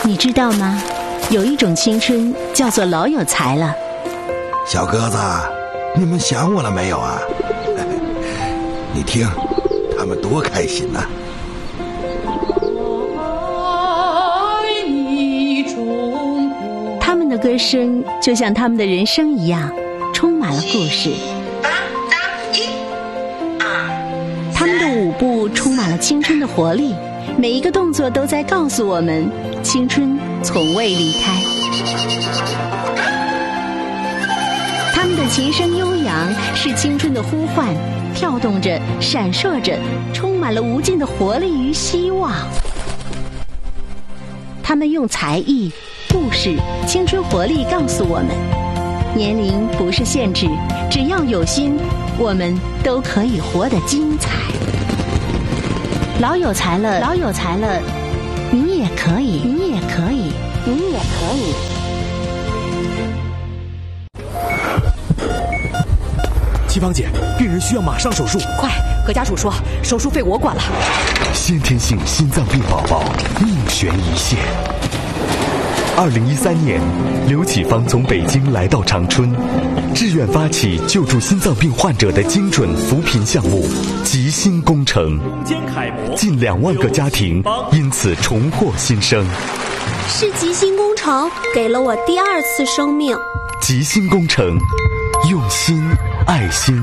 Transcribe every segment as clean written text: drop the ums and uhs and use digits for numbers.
你知道吗？有一种青春叫做老有才了。 小鸽子，你们想我了没有啊？你听，他们多开心呐！ 他们的歌声就像他们的人生一样，充满了故事。他们的舞步充满了青春的活力，每一个动作都在告诉我们，青春从未离开。他们的琴声悠扬，是青春的呼唤，跳动着，闪烁着，充满了无尽的活力与希望。他们用才艺、故事、青春活力告诉我们，年龄不是限制，只要有心，我们都可以活得精彩。老有才了，老有才了，你也可以，你也可以，你也可以。 七芳姐，病人需要马上手术， 快和家属说，手术费我管了。 先天性心脏病宝宝命悬一线。2013年，刘启芳从北京来到长春，志愿发起救助心脏病患者的精准扶贫项目“吉心工程”，近2万个家庭因此重获新生。 是吉心工程给了我第2次生命。 吉心工程，用心爱心。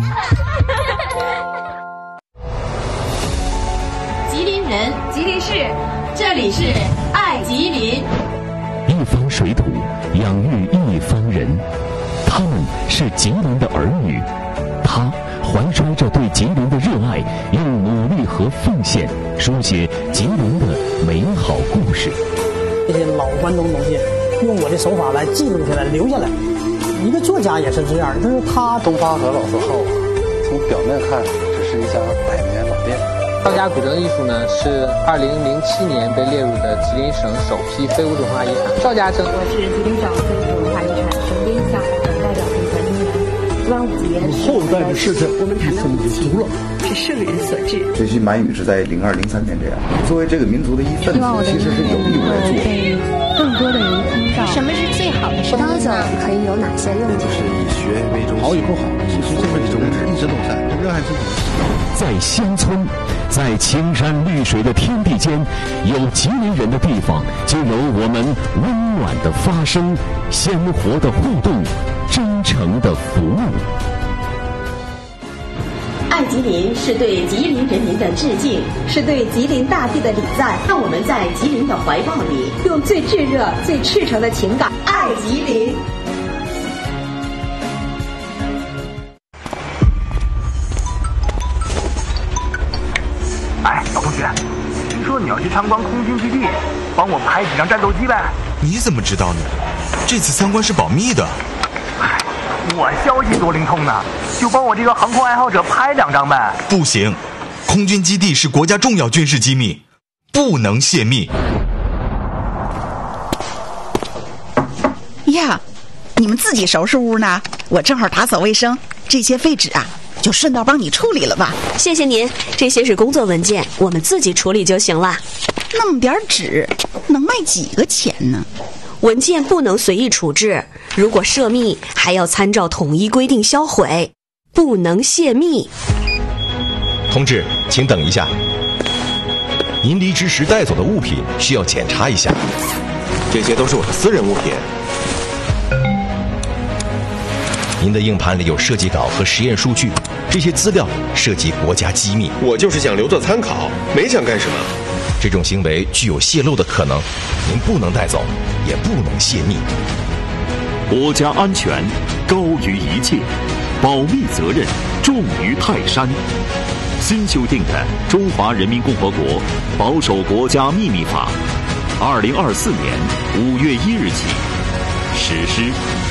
吉林人，吉林市，这里是爱吉林。 一方水土养育一方人，他们是吉林的儿女，他怀揣着对吉林的热爱，用努力和奉献书写吉林的美好故事。 这些老关东东西，用我的手法来记录下来，留下来。一个作家也是这样，就是他。 东发和老字号，从表面看只是一家100年老店。 赵家古筝艺术呢，是2007年被列入的吉林省首批非物质文化遗产。赵家筝， 我是吉林省非物质文化遗产省编下来的代表评传人员。端午节后代的事情， 我们谈到母亲是圣人所致。 学习满语是在02、03年这样。作为这个民族的一份子，其实是有义务来做。 被更多的人听到。 什么是最好的生活呢？可以有哪些用途？ 就是以学为中心。好与不好，其实这份宗旨一直都在，热爱自己。 在乡村，在青山绿水的天地间，有吉林人的地方，就有我们温暖的发声、鲜活的互动、真诚的服务。 爱吉林是对吉林人民的致敬，是对吉林大地的礼赞。让我们在吉林的怀抱里，用最炙热、最赤诚的情感爱吉林。 哎，老同学，听说你要去参观空军基地，帮我拍几张战斗机呗？ 你怎么知道呢？这次参观是保密的。 我消息多灵通呢，就帮我这个航空爱好者拍2张呗。 不行，空军基地是国家重要军事机密，不能泄密。 呀，你们自己收拾屋呢？我正好打扫卫生，这些废纸啊，就顺道帮你处理了吧。 谢谢您，这些是工作文件，我们自己处理就行了。 那么点纸，能卖几个钱呢？ 文件不能随意处置，如果涉密，还要参照统一规定销毁，不能泄密。 同志，请等一下，您离职时带走的物品需要检查一下，这些都是我的私人物品。您的硬盘里有设计稿和实验数据，这些资料涉及国家机密。 我就是想留作参考，没想干什么。 这种行为具有泄露的可能，您不能带走，也不能泄密。 国家安全高于一切，保密责任重于泰山。新修订的《中华人民共和国保守国家秘密法》，2024年5月1日起实施。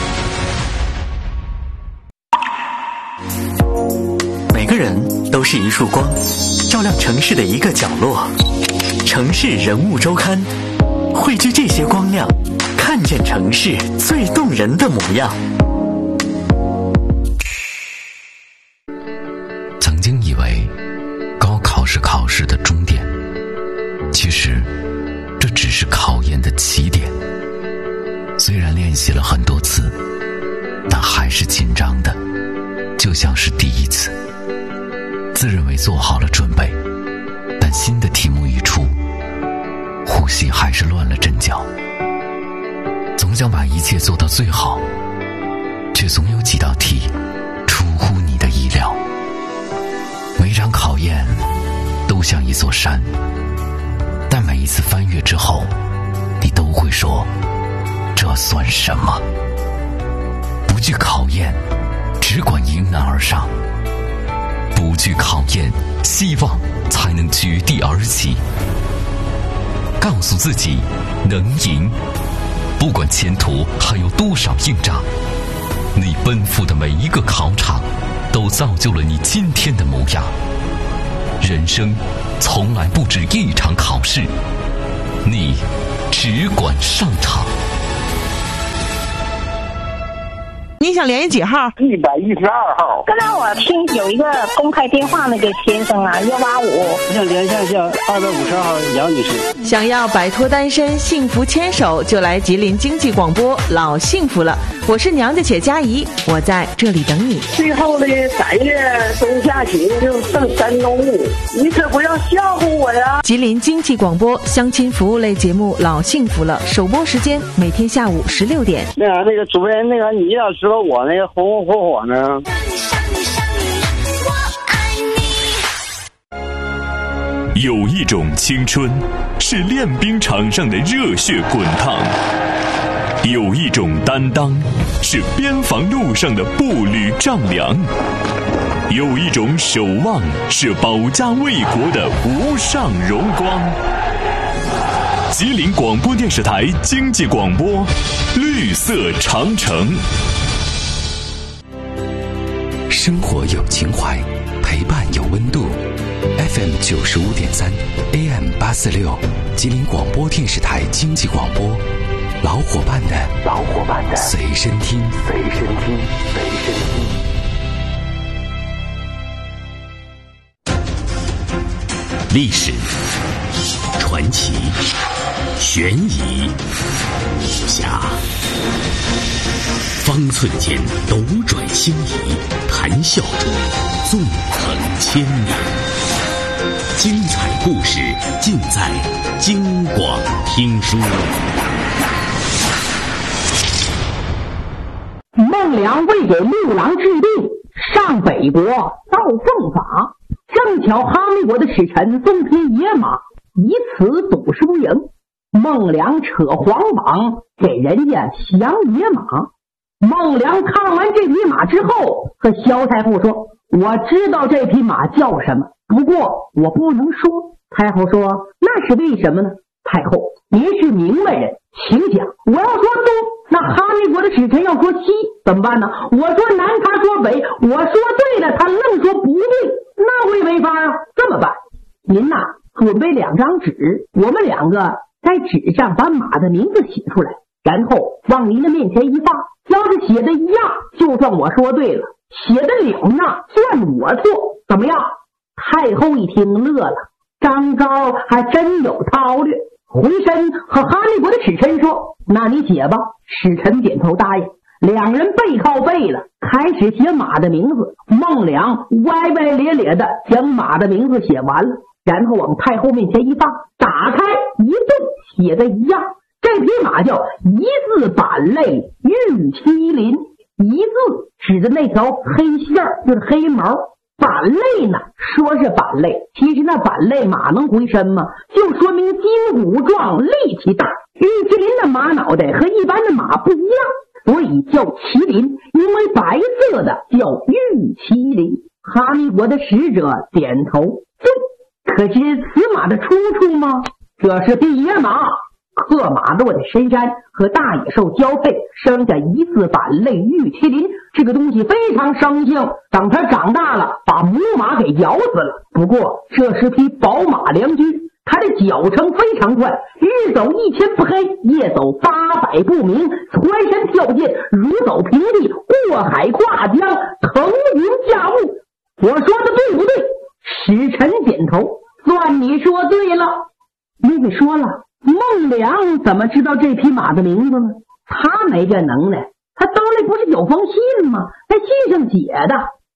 每个人都是一束光，照亮城市的一个角落。城市人物周刊，汇聚这些光亮，看见城市最动人的模样。 曾经以为高考是考试的终点，其实这只是考研的起点。 像是第一次，自认为做好了准备，但新的题目一出，呼吸还是乱了阵脚。总想把一切做到最好，却总有几道题出乎你的意料。每场考验都像一座山，但每一次翻越之后，你都会说，这算什么？不惧考验，只管迎难而上。不惧考验，希望才能绝地而起。告诉自己能赢，不管前途还有多少硬仗，你奔赴的每一个考场都造就了你今天的模样。人生从来不止一场考试，你只管上场。 你想联系几号 ？112号。 刚才我听有一个公开电话那个先生啊，185。 我想连线一下250号杨女士。 想要摆脱单身，幸福牵手，就来吉林经济广播，老幸福了。我是娘家且佳怡，我在这里等你。 最后的3月中下旬就剩3周，你可不要吓唬我呀！ 吉林经济广播相亲服务类节目《老幸福了》，首播时间每天下午16点。 那个主任，你要知道我那个红红火火呢。 有一种青春是练兵场上的热血滚烫，有一种担当是边防路上的步履丈量，有一种守望是保家卫国的无上荣光。吉林广播电视台经济广播，绿色长城。 生活有情怀，陪伴有温度。FM 95.3 AM 846，吉林广播电视台经济广播，老伙伴的随身听。历史、传奇、悬疑、武侠，方寸间斗转星移，谈笑中纵横千里。精彩故事尽在京广听书。 孟良为给六郎治病，上北国造凤法，正巧哈密国的使臣送匹野马，以此赌输赢。孟良扯黄榜给人家降野马。孟良看完这匹马之后，和萧太后说，我知道这匹马叫什么，不过我不能说。太后说，那是为什么呢？太后，您是明白人，请讲。我要说东，那哈密国的使臣要说西，怎么办呢？我说南，他说北，我说对了，他愣说不对，那会违法啊。这么办，您呐，准备2张纸，我们2个在纸上把马的名字写出来，然后往您的面前一放，要是写的一样，就算我说对了；写的了呢，算我错，怎么样？太后一听乐了，张昭还真有韬略，回身和哈密国的使臣说，那你写吧。使臣点头答应，2人背靠背了，开始写马的名字。孟良歪歪咧咧的将马的名字写完了，然后往太后面前一放，打开一动，写的一样。这匹马叫一字板类玉麒麟，一字指的那条黑线就是黑毛，板类呢说是板类，其实那板类马能回身吗？就说明筋骨壮，力气大。玉麒麟的马脑袋和一般的马不一样，所以叫麒麟，因为白色的叫玉麒麟。哈密国的使者点头对，可知此马的出处吗？这是地野马，克马落在深山，和大野兽交配，生下一字板类玉麒麟。这个东西非常生性，等它长大了，把母马给咬死了。不过这是匹宝马良驹，它的脚程非常快，日走1000不黑，夜走800不明，蹿身跳涧，如走平地，过海跨江，腾云驾雾。我说的对不对？使臣点头，算你说对了。妹妹说了，孟良怎么知道这匹马的名字呢？他没这能耐，他兜里不是有封信吗？在信上写的，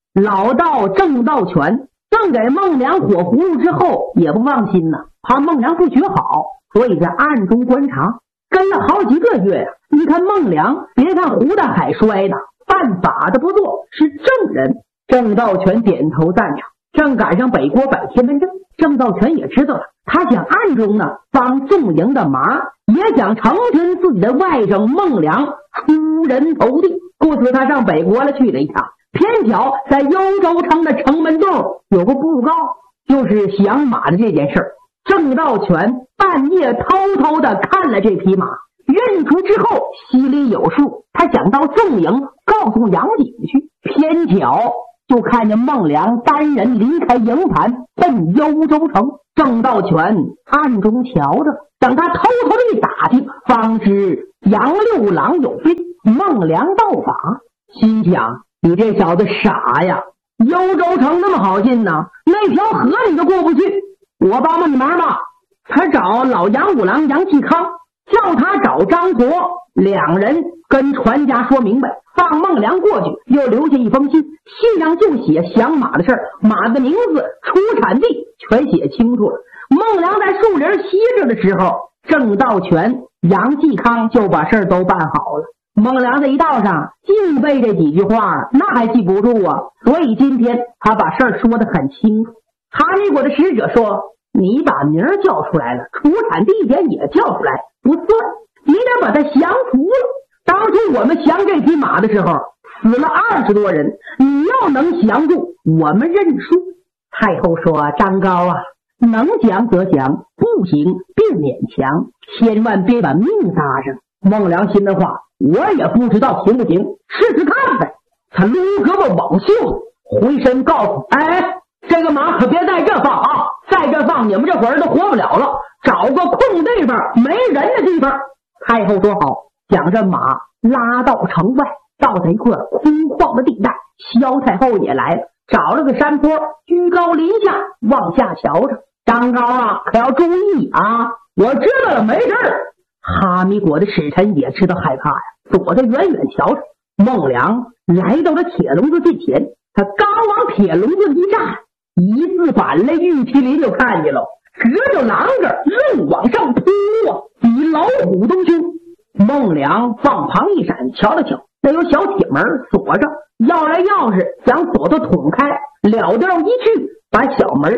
老道郑道全赠给孟良火葫芦之后也不放心呢，怕孟良不学好，所以在暗中观察，跟了好几个月呀。你看孟良，别看胡大海摔的，犯法的不做，是正人。郑道全点头赞成。正赶上北国摆天门阵，郑道全也知道了，他想暗中呢帮宋营的忙，也想成全自己的外甥孟良出人头地。故此他上北国了去了一趟，偏巧在幽州城的城门洞有个布告，就是降马的这件事儿。郑道全半夜偷偷的看了这匹马，认出之后心里有数，他想到宋营告诉杨景去，偏巧就看见孟良单人离开营盘奔幽州城。郑道全暗中瞧着，等他偷偷的一打听，方知杨六郎有病，孟良道法。心想你这小子傻呀，幽州城那么好进呢，那条河你都过不去，我帮帮你忙吧。他找老杨五郎杨继康，叫他找张婆，两人跟船家说明白，放孟良过去，又留下一封信，信上就写降马的事儿，马的名字、出产地全写清楚了。孟良在树林歇着的时候，郑道全、杨继康就把事儿都办好了。孟良在一道上记背这几句话，那还记不住啊，所以今天他把事儿说得很清楚。哈密国的使者说，你把名儿叫出来了，出产地点也叫出来不算，你得把他降服了。当初我们降这匹马的时候死了20多人，你要能降住，我们认输。太后说，张高啊，能降则降，不行别勉强，千万别把命搭上。孟良心的话，我也不知道行不行，试试看呗。他撸胳膊往袖子，回身告诉这个马可别在这放啊，在这放你们这伙人都活不了了，找个空地方没人的地方。太后说好，将这马拉到城外，到了一块空旷的地带。萧太后也来了，找了个山坡，居高临下往下瞧着。张高啊，可要注意啊，我知道了，没事儿。哈密国的使臣也知道害怕呀，躲得远远瞧着。孟良来到了铁笼子近前，他刚往铁笼子一站，一字板来玉麒麟就看见了，隔着廊着任往上扑啊，比老虎都凶。孟良往旁一闪，瞧了瞧，那有小铁门锁着，要来钥匙想锁它捅开，了掉一去，把小门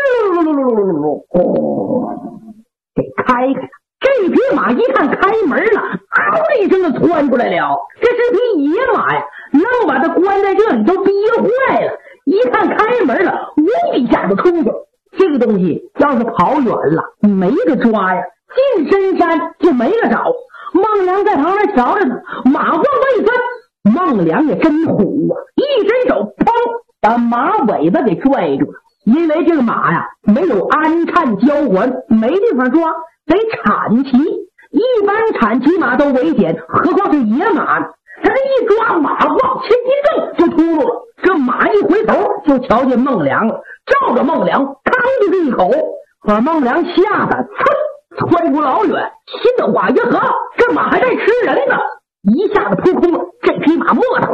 给开开了。这匹马一看开门了，嗷的一声就窜出来了，这是匹野马呀，能把它关在这里都憋坏了。一看开门了，呜一下就冲去了。这个东西要是跑远了，没个抓呀，进深山就没个找。孟良在旁边瞧着呢，马往外一钻，孟良也真虎啊，一伸手砰把马尾巴给拽住了。因为这个马呀没有鞍颤交环，没地方抓，得铲骑，一般铲骑马都危险，何况是野马呢？他这一抓，马往前一蹬就秃噜了。这马一回头就瞧见孟良了，照着孟良吭就是一口，把孟良吓得窜出老远，心的话一合，这马还在吃人呢，一下子扑空了。这匹马磨头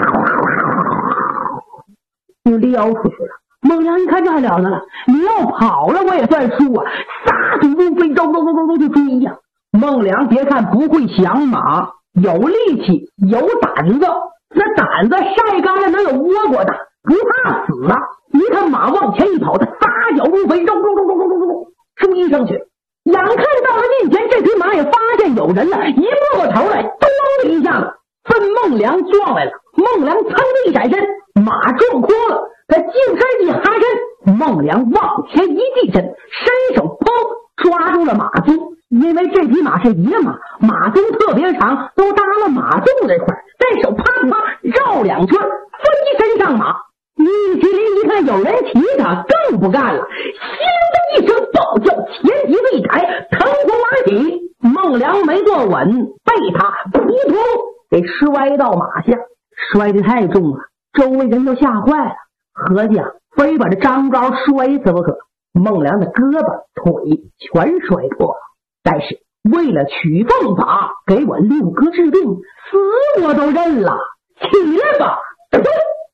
就撩出去了。孟良一看这还了得了，你要跑了我也算输啊，撒腿如飞，走就追呀。孟良别看不会降马，有力气有胆子，那胆子晒干了能有倭瓜大，不怕死啊。你看马往前一跑，他撒脚如飞，追上去。眼看到了近前，这匹马也发现有人了，一摸过头来，咚的一下子奔孟良撞来了。孟良噌的一闪身，马撞空了，他净身一哈身，孟良往前一递身，伸手砰抓住了马鬃。因为这匹马是野马，马鬃特别长，都搭了马肚这块，在手啪啪绕两圈，飞身上马。玉麒麟一看有人骑他，更不干了，心的一声暴叫，前蹄子一抬，腾空而起。孟良没坐稳，被他扑通给摔到马下，摔得太重了，周围人都吓坏了，合计非把这张高摔死不可。孟良的胳膊腿全摔破了，但是为了取凤法给我六哥治病，死我都认了。起来吧！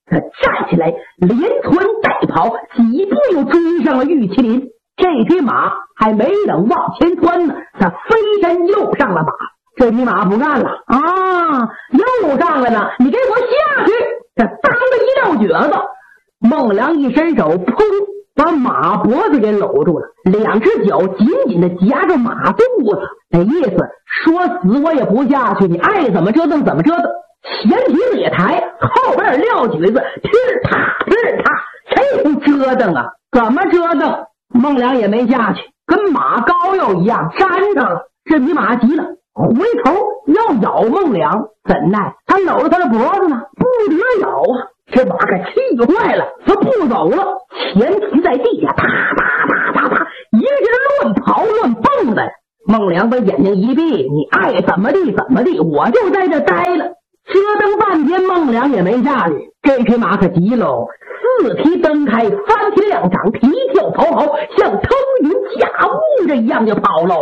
他站起来，连窜带跑，几步又追上了玉麒麟。这匹马还没等往前窜呢，他飞身又上了马。这匹马不干了啊，又上来了，你给我下去！他当了一撂蹶子。孟良一伸手，砰，把马脖子给搂住了，两只脚紧紧地夹着马肚子，那意思说死我也不下去，你爱怎么折腾怎么折腾。前蹄子也抬，后边撂蹶子，噼啪噼啪，这不折腾啊？怎么折腾？孟良也没下去，跟马高又一样粘上了。这匹马急了，回头要咬孟良，怎奈他搂着他的脖子呢，不得咬啊！这马可气坏了，他不走了，前蹄在地下啪啪啪啪啪，一个劲乱跑乱蹦的。孟良把眼睛一闭，你爱怎么地怎么地，我就在这待了。折腾半天，孟良也没下去。这匹马可急喽，四蹄蹬开，翻蹄两掌，蹄跳跑跑，像腾云驾雾这一样就跑喽。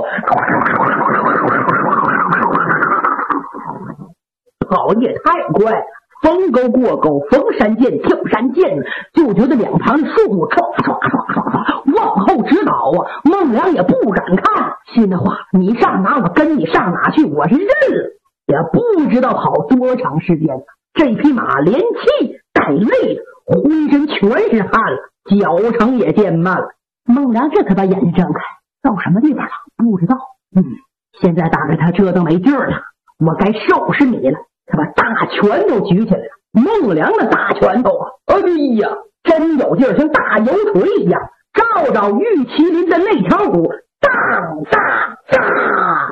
跑得也太快了，逢沟过沟，逢山涧跳山涧，就觉得两旁的树木唰唰唰唰唰往后直倒啊！孟良也不敢看，心的话，你上哪我跟你上哪去，我是认了。也不知道跑多长时间了，这匹马连气带累的，浑身全是汗了，脚程也渐慢了。孟良这才把眼睛睁开，到什么地方了？不知道。现在大概他折腾没劲儿了，我该收拾你了。他把大拳头举起来了，孟良的大拳头啊，哎呀，真有劲儿，像大油锤一样，照着玉麒麟的肋条骨，当当当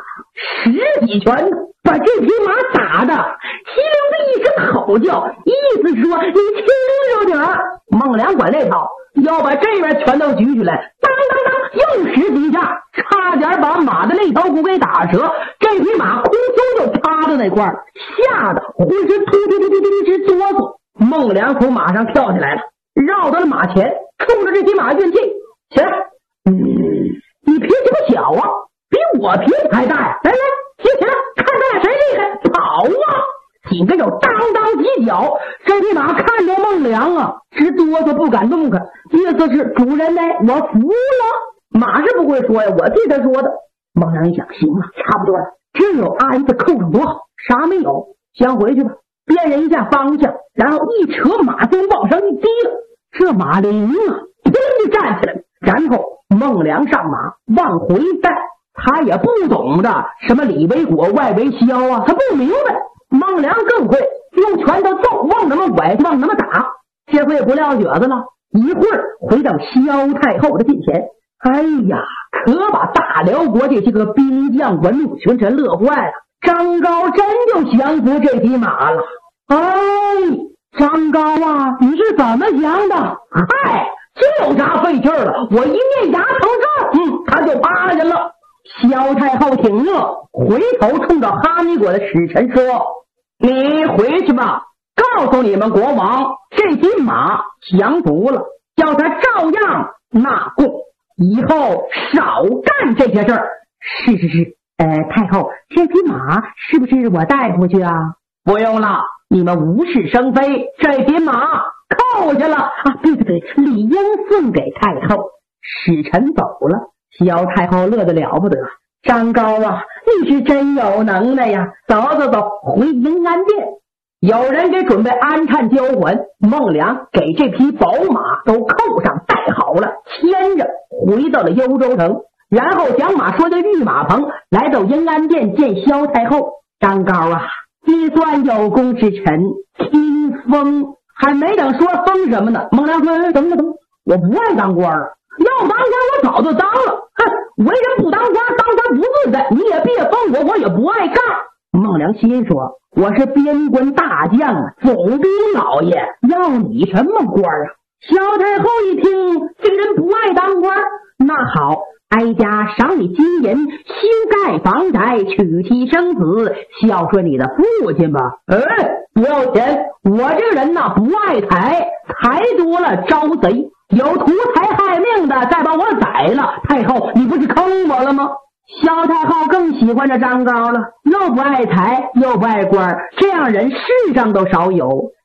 ，10几拳呢，把这匹马打的稀溜的一声吼叫，意思说你轻着点儿。孟良管这套，要把这边拳头举起来，当当当，又10几下，差点把马的肋条骨给打折。这匹马空中就趴在那块儿，吓得浑身突突突突突直哆嗦。孟良从马上跳起来了，绕到了马前，冲着这匹马运气，起来，你脾气不小啊，比我脾气还大呀！来来，起来，看咱俩谁厉害！跑啊！几个手当当几脚，这匹马看着孟良啊，直哆嗦不敢动弹，意思是主人呢，我服了。马是不会说呀，我替他说的。孟良一想，行了，差不多了，只有鞍子扣上多好，啥没有，先回去吧。辨认一下方向，然后一扯马鬃往上一提了，这马灵啊，砰就站起来了。然后孟良上马往回带，他也不懂的什么里为果外为消啊，他不明白。孟良更会用拳头揍，往那么拐，往那么打，这回也不撂蹶子了。一会儿回到萧太后的近前，哎呀，可把大辽国这些个兵将文武群臣乐坏了。张高真就降服这匹马了。哎，张高啊，你是怎么降的？嗨，就啥费劲儿了，我一念牙疼咒，他就趴下了。萧太后挺乐，回头冲着哈密国的使臣说，你回去吧，告诉你们国王，这匹马降服了，叫他照样纳贡，以后少干这些事儿。是，太后，这匹马是不是我带回去啊？不用了，你们无事生非，这匹马扣下了啊！对，理应送给太后。使臣走了，萧太后乐得了不得。张高啊，你是真有能耐呀！走，回迎安殿。有人给准备安产交还，孟良给这匹宝马都扣上带好了，牵着回到了幽州城，然后将马说的御马棚，来到迎安殿见萧太后。张高啊，你算有功之臣，听封。还没等说封什么呢，孟良说等，我不爱当官了，要当官我早就当了，为人不当官，当官不自在，你也别封我也不爱干。孟良心说，我是边关大将啊，总兵老爷，要你什么官啊？萧太后一听，这个人不爱当官，那好，哀家赏你金银，修盖房宅，娶妻生子，孝顺你的父亲吧。不要钱，我这个人不爱财，财多了招贼，有图财害命的再把我宰了，太后你不是坑我了吗？萧太后更喜欢这张高了，又不爱财又不爱官，这样人世上都少有。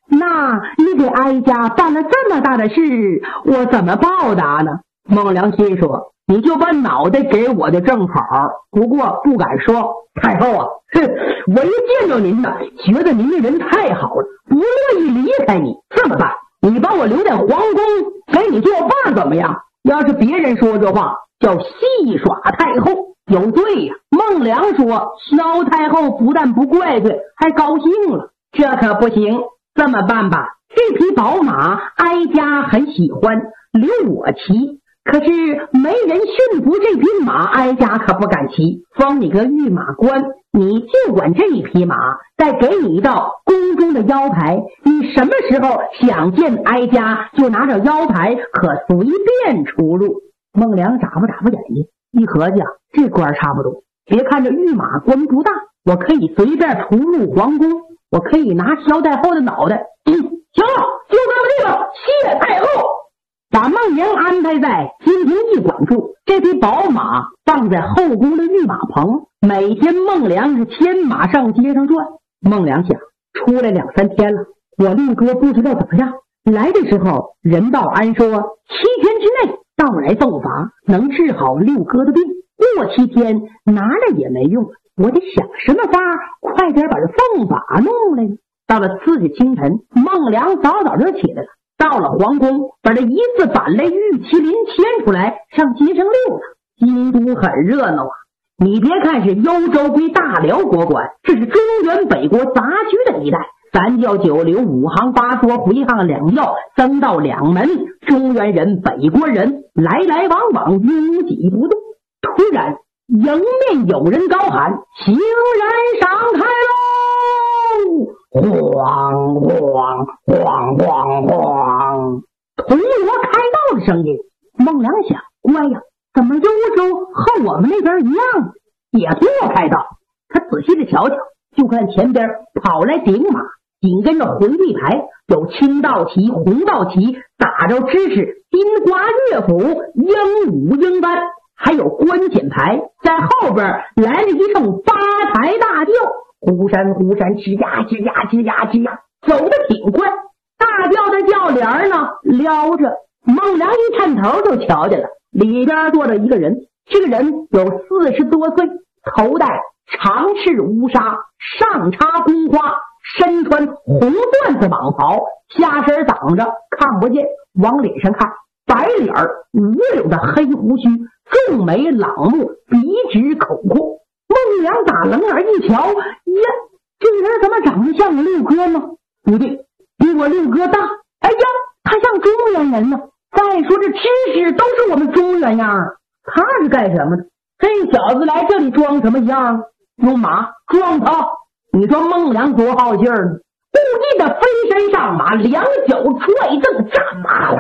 那你给哀家办了这么大的事，我怎么报答呢？孟良心说，你就把脑袋给我就正好，不过不敢说。太后啊，我一见着您呢，觉得您这人太好了，不乐意离开你。这么办，你把我留在皇宫给你作伴怎么样？要是别人说这话叫戏耍太后，有罪呀。孟良说，萧太后不但不怪罪，还高兴了。这可不行，这么办吧，这匹宝马哀家很喜欢，留我骑。可是没人驯服这匹马，哀家可不敢骑。封你个御马官，你就管这匹马，再给你一道宫中的腰牌，你什么时候想见哀家，就拿着腰牌，可随便出入。孟良眨巴眼睛，一合计啊，这官差不多。别看这御马官不大，我可以随便出入皇宫，我可以拿萧太后的脑袋。行了，就这么地了，谢太后。把孟良安排在金庭驿馆住，这匹宝马放在后宫的御马棚，每天孟良是牵马上街上转。孟良想，出来2、3天了，我六哥不知道怎么样。来的时候人道安说7天之内到来奏法，能治好六哥的病。过7天拿了也没用，我得想什么法快点把这凤法弄来。到了次日清晨，孟良早就起来了，到了皇宫，把这一字板类玉麒麟牵出来上街上溜达。京都很热闹啊，你别看是幽州归大辽国管，这是中原北国杂居的一带，三教九流5行8说回항2要僧道2门，中原人北国人来来往往，拥挤不动。突然迎面有人高喊，行人闪开喽！晃晃晃晃晃，铜锣开道的声音。孟良想，乖呀，怎么幽州和我们那边一样，也做开道？他仔细的瞧瞧，就看前边跑来顶马，紧跟着回力牌，有青道旗、红道旗，打着支持金花乐府、鹦舞鹰班，还有关检牌，在后边来了一声八抬大轿，呼山呼山，吱呀吱呀吱呀吱呀，走得挺快。大轿的轿帘呢撩着，孟良一探头就瞧见了，里边坐着一个人。这个人有40多岁，头戴长赤乌纱，上插宫花，身穿红缎子蟒袍，下身挡着看不见，往脸上看白脸五柳的黑胡须，重眉朗目，鼻直口阔。孟良打冷眼一瞧，呀，这人怎么长得像六哥呢？不对，比我六哥大。哎呀，他像中原人呢。再说这知识都是我们中原样，他是干什么的？这小子来这里装什么样？用马撞他！你说孟良多好劲儿呢？故意的飞身上马，两脚踹正，战马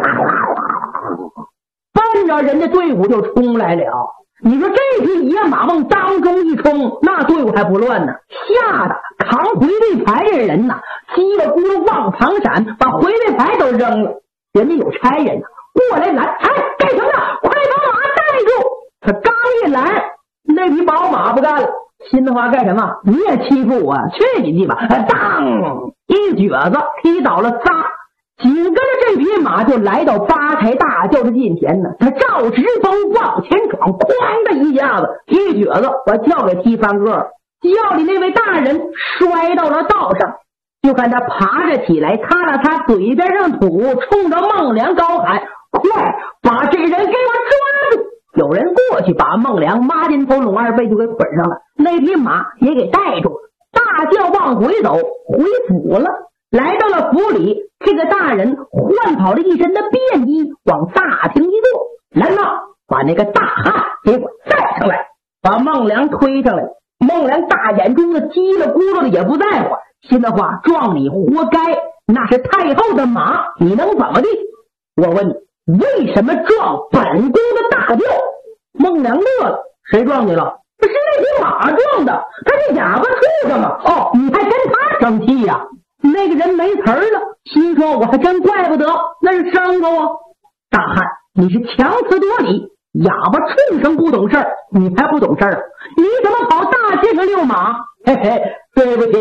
奔着人家队伍就冲来了。你说这匹野马往当中一冲，那队伍还不乱呢？吓得扛回力牌的人呐，叽里咕噜往旁闪，把回力牌都扔了。人家有差人过来拦，哎，干什么？快把马带住！他刚一拦，那匹宝马不干了，心里话干什么？你也欺负我，去你地吧！当一蹶子踢倒了仨，紧跟着这匹马就来到八抬大轿的近前呢。他照直风往前闯，哐的一下子，一蹶子把轿给踢翻个，轿里那位大人摔到了道上。就看他爬着起来，擦了擦嘴边上土，冲着孟良高喊：快把这人给我抓住！有人过去把孟良抹肩头拢二背就给捆上了，那匹马也给带住了。大轿往回走，回府了。来到了府里，这个大人换跑了一身的便衣，往大厅一坐。来呐，把那个大汉给我带上来，把孟良推上来。孟良大眼中的叽里咕噜的也不在乎，心里话，撞你活该，那是太后的马，你能怎么地？我问你，为什么撞本宫的大轿？孟良乐了，谁撞你了？是那匹马撞的，他是哑巴畜生啊！哦，你还跟他生气呀？那个人没词儿了，心说我还真怪不得，那是牲口啊！大汉，你是强词夺理，哑巴畜生不懂事儿，你才不懂事儿，你怎么跑大街上遛马？嘿嘿，对不起，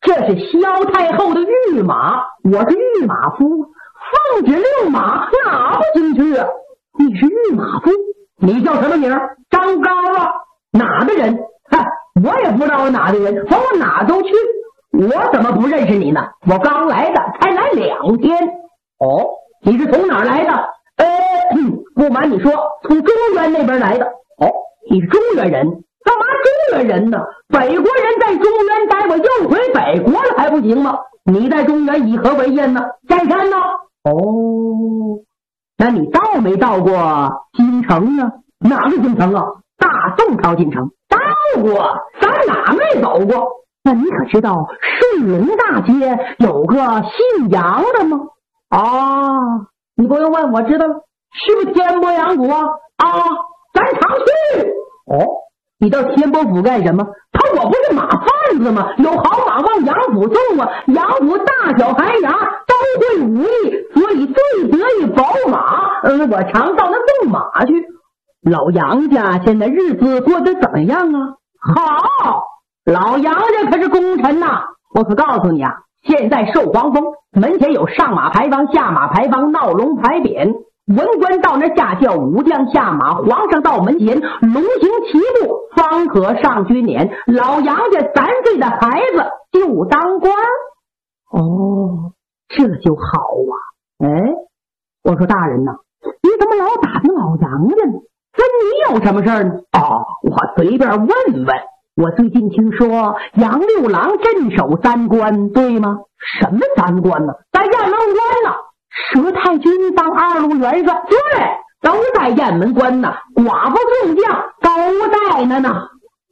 这是萧太后的御马，我是御马夫，奉旨令马哪不进去啊？你是御马夫，你叫什么名？张高啊？哪的人？我也不知道我哪的人，反我哪都去。我怎么不认识你呢？我刚来的，才来2天。哦，你是从哪儿来的？不瞒你说，从中原那边来的。哦，你是中原人？干嘛中原人呢？北国人在中原待，我又回北国了还不行吗？你在中原以何为业呢？占山呢？哦，那你到没到过京城呢？哪个京城啊？大宋朝京城。到过，咱哪没走过？那你可知道顺龙大街有个姓杨的吗？你不用问，我知道了，是不是天波杨府啊？咱常去。你到天波府干什么？我不是马贩子吗？有好马往杨府送啊，杨府大小孩牙都会武艺，所以最得意宝马。我常到那送马去。老杨家现在日子过得怎么样啊？好，老杨家可是功臣呐！我可告诉你啊，现在寿皇峰门前有上马牌坊、下马牌坊、闹龙牌匾，文官到那下轿，武将下马，皇上到门前，龙行齐步，方可上军辇。老杨家3岁的孩子就当官。这就好啊！我说大人呐，你怎么老打听老杨家呢？跟你有什么事儿呢？我随便问问。我最近听说杨六郎镇守3关，对吗？什么3关呢？在雁门关呢。佘太君当2路元帅，对，都在雁门关呢。寡妇众将都在那呢。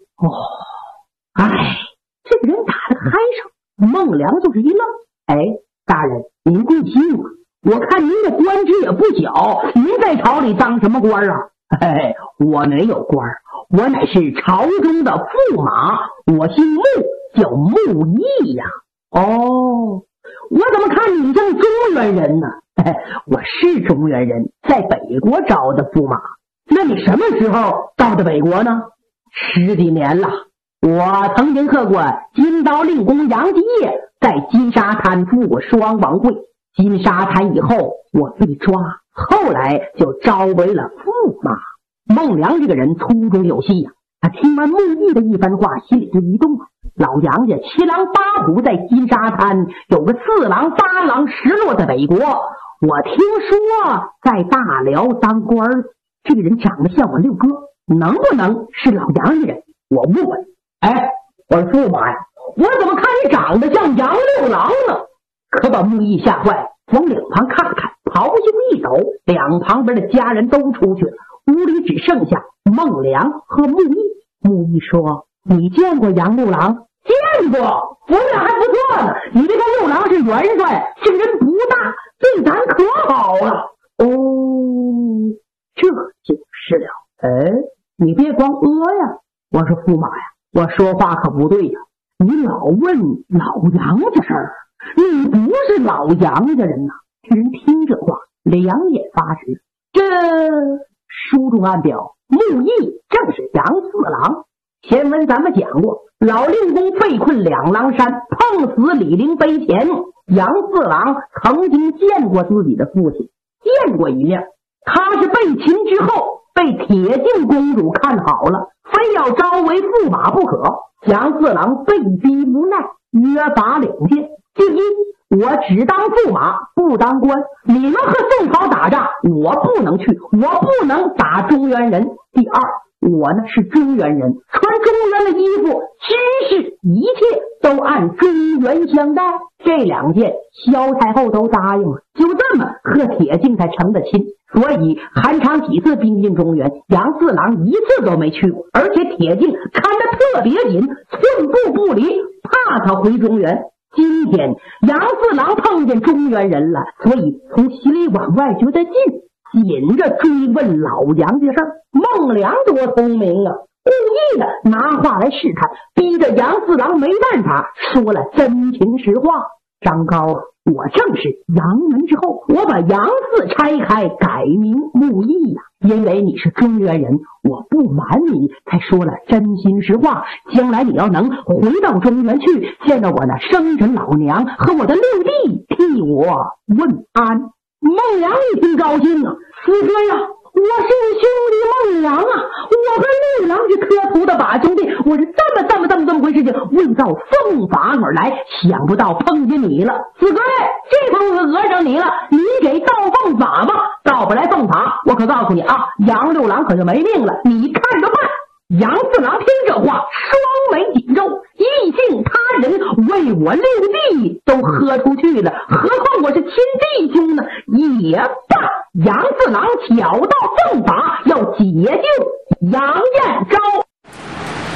这个人打得嗨上，孟良就是一愣。大人您贵姓啊？我看您的官职也不小，您在朝里当什么官啊？我没有官，我乃是朝中的驸马，我姓穆，叫穆义呀。我怎么看你像中原人呢？我是中原人，在北国招的驸马。那你什么时候到的北国呢？10几年了。我曾经和过金刀令公杨继业，在金沙滩赴过双王会。金沙滩以后我被抓，后来就招为了驸马。孟良这个人粗中有细呀，他听完穆义的一番话，心里就一动啊。老杨家7狼8虎在金沙滩，有个4郎8郎10落在北国。我听说在大辽当官，这个人长得像我六哥，能不能是老杨家人？我问问。我说驸马呀，我怎么看你长得像杨六郎呢？可把穆义吓坏，往两旁看看，袍袖一抖，两旁边的家人都出去了，屋里只剩下孟良和穆义。穆义说：“你见过杨六郎？”“见过，我们俩还不错呢。你别看六郎是元帅，这人不大，对咱可好了。”“这就是了。”“你别光呀。”我说：“驸马呀，我说话可不对呀，你老问老杨家事儿，你不是老杨家人呐。”这人听这话，两眼发直。这书中暗表，穆义正是杨四郎。前文咱们讲过，老令公被困两郎山，碰死李陵碑前，杨四郎曾经见过自己的父亲，见过一面。他是被擒之后被铁镜公主看好了，非要招为驸马不可。杨四郎被逼无奈，约法2件：第一，我只当驸马不当官，你们和宋朝打仗我不能去，我不能打中原人。第二，我呢是中原人，穿中原的衣服，知识一切都按中原相待。这2件萧太后都答应了，就这么和铁镜才成的亲。所以韩昌几次兵进中原，杨四郎一次都没去过，而且铁镜看得特别紧，寸步不离，怕他回中原。今天杨四郎碰见中原人了，所以从西里往外觉得近，紧着追问老杨家事儿。孟良多聪明啊，故意的拿话来试探，逼着杨四郎没办法，说了真情实话。张高啊，我正是杨门之后，我把杨四拆开，改名穆义呀。 因为你是中原人，我不瞒你，才说了真心实话。将来你要能回到中原去，见到我那生人老娘和我的六弟，替我问安。孟良一听高兴啊，四哥呀，我是你兄弟孟良啊，我和六郎是磕头的把兄弟，我是这么回事情，问到奉法而来，想不到碰见你了。四哥，这回我讹上你了，你给道奉法吧，道不来奉法，我可告诉你啊，杨六郎可就没命了，你看着办。杨四郎听这话，双眉紧皱，异姓他人为我六弟都喝出去了，何况我是亲弟兄呢？也罢，杨四郎挑到奉法，要解救杨彦昭。